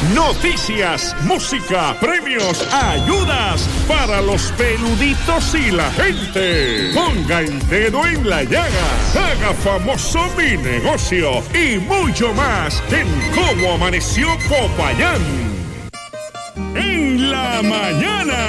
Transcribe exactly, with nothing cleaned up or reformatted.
Noticias, música, premios, ayudas para los peluditos y la gente. Ponga el dedo en la llaga. Haga famoso mi negocio y mucho más en Cómo Amaneció Popayán. En la mañana.